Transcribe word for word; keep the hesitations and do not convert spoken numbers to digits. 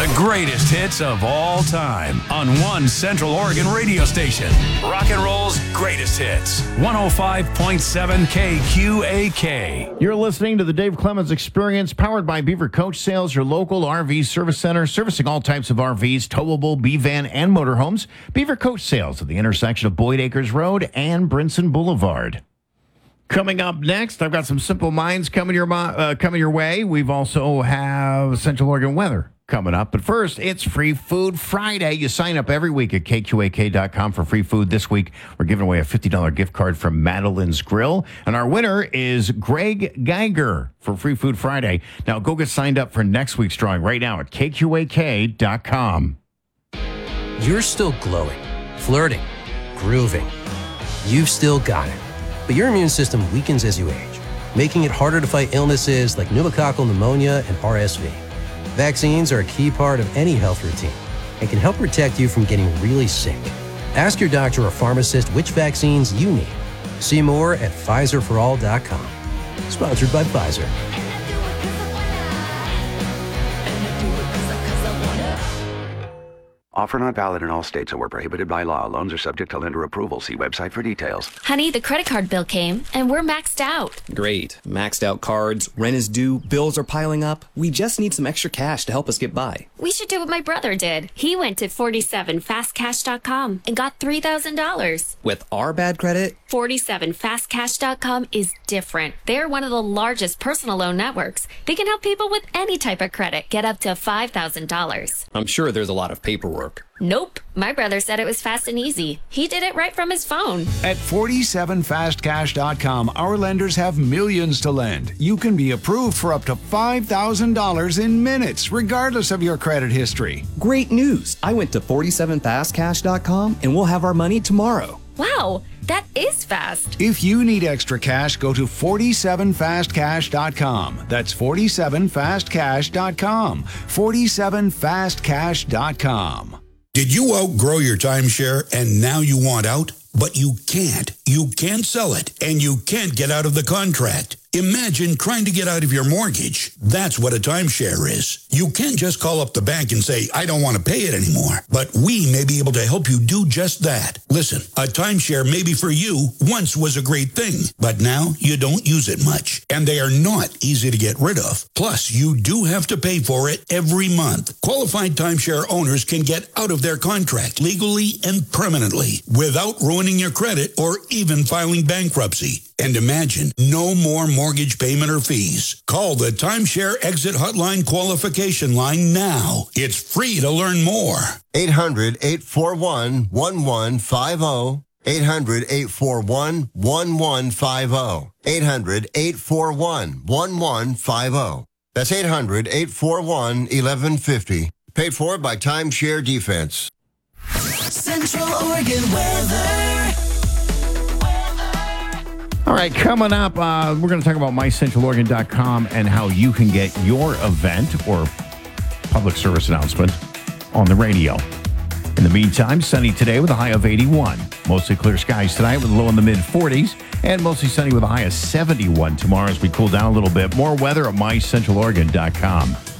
The greatest hits of all time on one Central Oregon radio station. Rock and roll's greatest hits. one oh five point seven K Q A K. You're listening to the Dave Clemens Experience, powered by Beaver Coach Sales, your local R V service center, servicing all types of R Vs, towable, B-van, and motorhomes. Beaver Coach Sales at the intersection of Boyd Acres Road and Brinson Boulevard. Coming up next, I've got some Simple Minds coming your uh, coming your way. We've also have Central Oregon weather coming up. But first, it's Free Food Friday. You sign up every week at K Q A K dot com for free food. This week, we're giving away a fifty dollars gift card from Madeline's Grill. And our winner is Greg Geiger for Free Food Friday. Now, go get signed up for next week's drawing right now at K Q A K dot com. You're still glowing, flirting, grooving. You've still got it. But your immune system weakens as you age, making it harder to fight illnesses like pneumococcal pneumonia and R S V. Vaccines are a key part of any health routine and can help protect you from getting really sick. Ask your doctor or pharmacist which vaccines you need. See more at Pfizer for all dot com. Sponsored by Pfizer. Offer not valid in all states or were prohibited by law. Loans are subject to lender approval. See website for details. Honey, the credit card bill came, and we're maxed out. Great. Maxed out cards, rent is due, bills are piling up. We just need some extra cash to help us get by. We should do what my brother did. He went to forty-seven fast cash dot com and got three thousand dollars. With our bad credit? forty-seven fast cash dot com is different. They're one of the largest personal loan networks. They can help people with any type of credit get up to five thousand dollars. I'm sure there's a lot of paperwork. Nope. My brother said it was fast and easy. He did it right from his phone. At forty-seven fast cash dot com, our lenders have millions to lend. You can be approved for up to five thousand dollars in minutes, regardless of your credit history. Great news. I went to forty-seven fast cash dot com and we'll have our money tomorrow. Wow, that is fast. If you need extra cash, go to forty-seven fast cash dot com. That's forty-seven fast cash dot com. forty-seven fast cash dot com. Did you outgrow your timeshare and now you want out? But you can't. You can't sell it, and you can't get out of the contract. Imagine trying to get out of your mortgage. That's what a timeshare is. You can't just call up the bank and say, I don't want to pay it anymore. But we may be able to help you do just that. Listen, a timeshare maybe for you once was a great thing, but now you don't use it much. And they are not easy to get rid of. Plus, you do have to pay for it every month. Qualified timeshare owners can get out of their contract legally and permanently without ruining your credit or even filing bankruptcy. And imagine no more mortgage payment or fees. Call the Timeshare Exit Hotline qualification line now. It's free to learn more. eight hundred, eight four one, one one five zero. eight hundred, eight four one, one one five zero. eight hundred, eight four one, one one five zero. That's eight hundred, eight four one, one one five zero. Paid for by Timeshare Defense. Central Oregon weather. All right, coming up, uh, we're going to talk about my central oregon dot com and how you can get your event or public service announcement on the radio. In the meantime, sunny today with a high of eighty-one. Mostly clear skies tonight with a low in the mid forties. And mostly sunny with a high of seventy-one tomorrow as we cool down a little bit. More weather at my central oregon dot com.